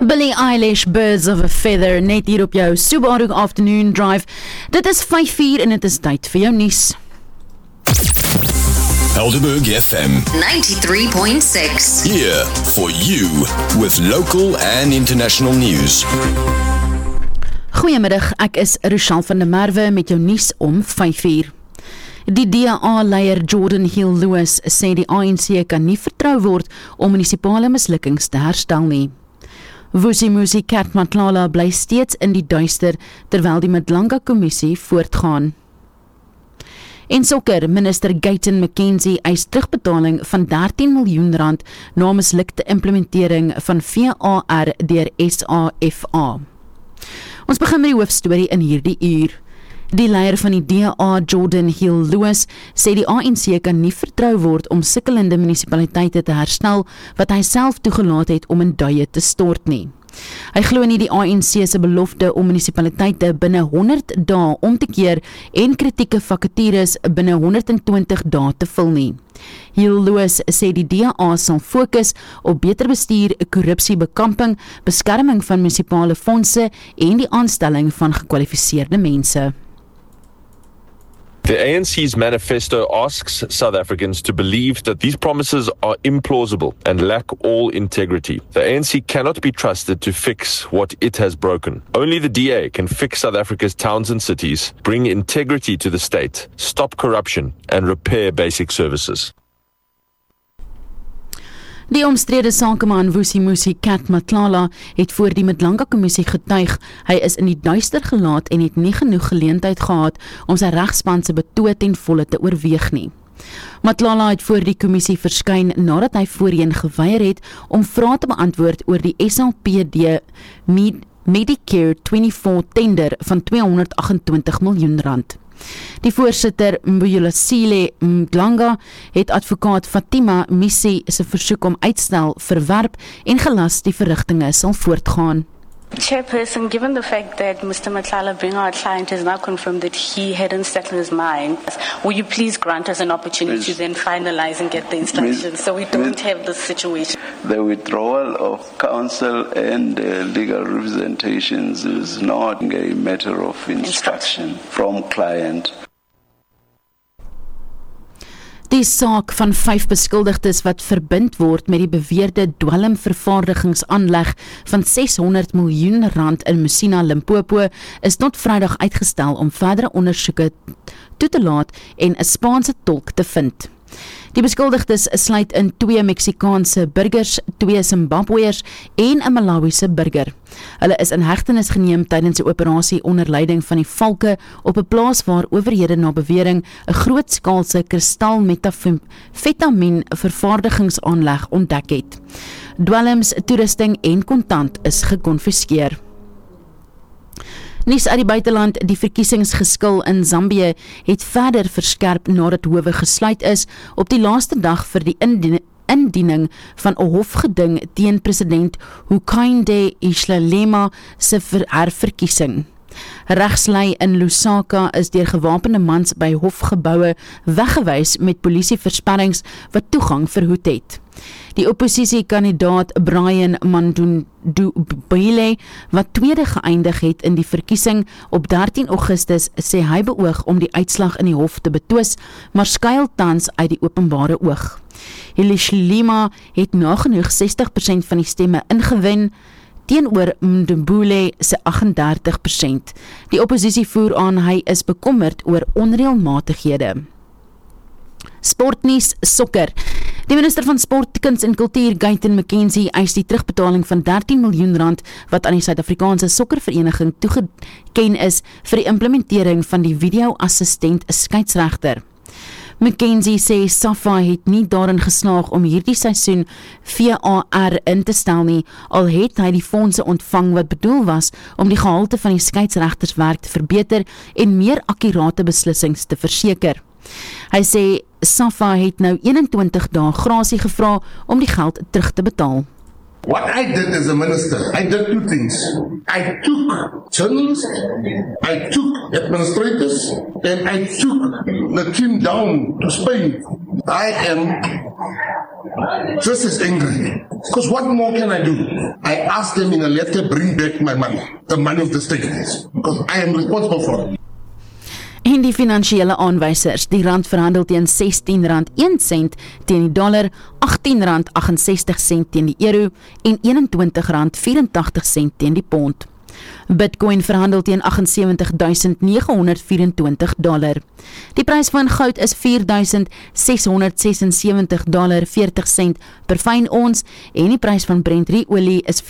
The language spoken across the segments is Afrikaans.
Billie Eilish, Birds of a Feather, net hier op jou Subaru Afternoon Drive. Dit is 5:04 en het is tyd vir jou nuus. Helderberg FM 93.6. here for you with local and international news. Goeiemiddag, ek is Rochelle van der Merwe met jou nuus om 5:00. Die DA-leier Jordan Hill-Lewis sê die ANC kan nie vertrou word om munisipale mislukkings te herstel nie. Vusimusi Kat Matlala bly steeds in die duister terwyl die Madlanga-kommissie voortgaan. En sokker, minister Gayton McKenzie eis terugbetaling van R13 miljoen na mislukte implementering van VAR deur SAFA. Ons begin met die hoofstorie in hierdie uur. Die leier van die DA, Jordan Hill-Lewis, sê die ANC kan nie vertrou word om sukkelende munisipaliteite te herstel wat hy self toegelaat het om in duie te stort nie. Hy glo nie die ANC se belofte om munisipaliteite binne 100 dae om te keer en kritieke vakatures binne 120 dae te vul nie. Hill-Lewis sê die DA sal fokus op beter bestuur, korrupsiebekamping, beskerming van munisipale fondse en die aanstelling van gekwalifiseerde mense. The ANC's manifesto asks South Africans to believe that these promises are implausible and lack all integrity. The ANC cannot be trusted to fix what it has broken. Only the DA can fix South Africa's towns and cities, bring integrity to the state, stop corruption, and repair basic services. Die omstrede sakeman Vusimusi Kat Matlala het voor die Madlanga-kommissie getuig. Hy is in die duister gelaat en het nie genoeg geleentheid gehad om sy regspan se betoog ten volle te oorweeg nie. Matlala het voor die kommissie verskyn nadat hy voorheen geweier het om vrae te beantwoord oor die SAPD Medicare 24 tender van R228 miljoen. Die voorsitter Mbuyelasile Mdlanga het advokaat Fatima Misi se versoek om uitstel verwerp en gelas die verrigtinge sal voortgaan. Chairperson, given the fact that Mr. Matlala, being our client, has now confirmed that he hadn't settled his mind, will you please grant us an opportunity to then finalize and get the instructions so we don't have this situation? The withdrawal of counsel and legal representations is not a matter of instruction from client. Die saak van 5 beskuldigdes wat verbind word met die beweerde dwelmvervaardigingsaanleg van R600 miljoen in Messina, Limpopo, is tot Vrydag uitgestel om verdere ondersoeke toe te laat en 'n Spaanse tolk te vind. Die beskuldigdes sluit in 2 Meksikaanse burgers, 2 Zimbabweërs en 'n Malawiese burger. Hulle is in hegtenis geneem tydens 'n operasie onder leiding van die Valke op 'n plaas waar owerhede na bewering 'n grootskaalse kristalmetamfetamien vervaardigingsaanleg ontdek het. Dwelms, toerusting en kontant is gekonfiskeer. Nuus uit die buiteland, die verkiesingsgeskil in Zambië het verder verskerp nadat howe gesluit is op die laaste dag vir die indiening van 'n hofgeding teen president Hakainde Hichilema se herverkiesing. Regslei in Lusaka is deur gewapende mans by hofgeboue weggewys met polisieversperrings wat toegang verhoed het. Die opposisiekandidaat Brian Mandundubile, wat tweede geëindig het in die verkiesing op 13 Augustus, sê hy beoog om die uitslag in die hof te betwis, maar skuil tans uit die openbare oog. Hichilema het nagenoeg 60% van die stemme ingewin, teenoor Mdubule se 38%. Die opposisie voer aan hy is bekommerd oor onreëlmatighede. Sportnuus, sokker. Die minister van Sport, Kuns en Kultuur, Gayton McKenzie, eis die terugbetaling van R13 miljoen wat aan die Suid-Afrikaanse sokkervereniging toegeken is vir die implementering van die video-assistent skeieregter. McKenzie sê SAFA het nie daarin geslaag om hierdie seisoen VAR in te stel nie, al het hy die fondse ontvang wat bedoel was om die gehalte van die skeieregterswerk te verbeter en meer akkurate beslissings te verseker. Hy sê SAFA het nou 21 dae grasie gevra om die geld terug te betaal. What I did as a minister, I did 2 things. I took journalists, I took administrators, and I took the team down to Spain. I am just as angry Because what more can I do? I asked them in a letter, bring back my money, the money of the state, because I am responsible for it. En die finansiële aanwysers, die rand verhandel teen R16.01 teen die dollar, R18.68 teen die euro en R21.84 teen die pond. Bitcoin verhandel teen $78,924. Die prys van goud is $4,676.40 per fyn ons en die prys van Brent olie is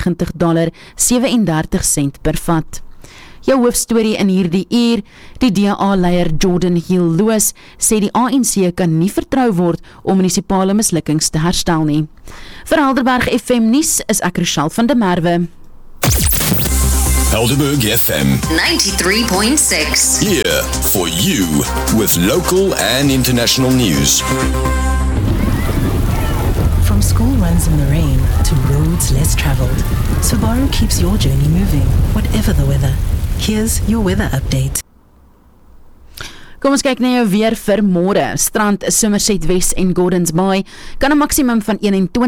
$94.37 per vat. Jou hoofstorie in hierdie uur, die DA-leier Jordan Hill Lewis sê die ANC kan nie vertrou word om munisipale mislukkings te herstel nie. Vir Helderberg FM nuus is ek Rochelle van der Merwe. Helderberg FM 93.6. here for you with local and international news. From school runs in the rain to roads less traveled, Subaru keeps your journey moving, whatever the weather. Here's your weather update. Kom ons kyk na jou weer vir môre. Strand, Somerset West en Gordons Bay kan 'n maksimum van 21